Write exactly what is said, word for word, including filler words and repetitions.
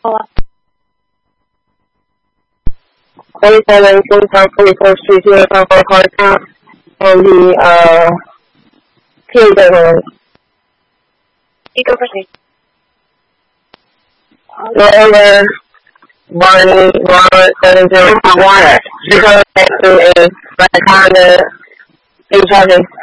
twenty-seven, twenty-five, twenty-fourth Street, here from Hard Count, and the, uh, P W. Eco proceed. No over one, one, seven, zero, one. Because it is by the time the in traffic.